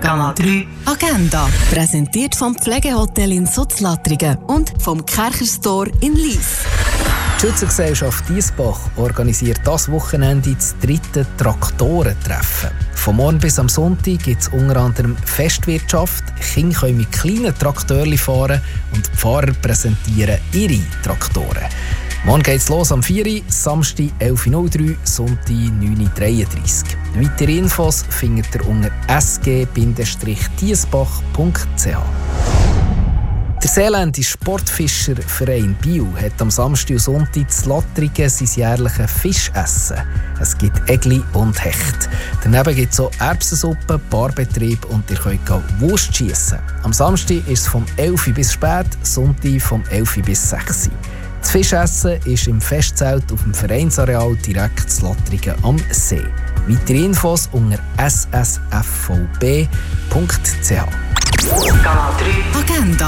Kanal 3 Agenda. Präsentiert vom Pflegehotel in Sutzlattringen und vom Kercher-Store in Lyss. Die Schützengesellschaft Diesbach organisiert das Wochenende das 3. Traktorentreffen. Von morgen bis am Sonntag gibt es unter anderem Festwirtschaft. Kinder können mit kleinen Traktoren fahren und die Fahrer präsentieren ihre Traktoren. Morgen geht es los am 4 Uhr, Samstag 11.03 Uhr, Sonntag 9.33 Uhr. Weitere Infos findet ihr unter sg-diesbach.ch. Der Seeländische Sportfischerverein Biel hat am Samstag und Sonntag in Lattringen sein jährliches Fischessen. Es gibt Egli und Hecht. Daneben gibt es auch Erbsensuppe, Barbetrieb und ihr könnt Wurst schiessen. Am Samstag ist es vom 11 Uhr bis spät, Sonntag vom 11 Uhr bis 6 Uhr. Das Fischessen ist im Festzelt auf dem Vereinsareal direkt in Lattringen am See. Weitere Infos unter ssfvb.ch. Kanal 3 Agenda.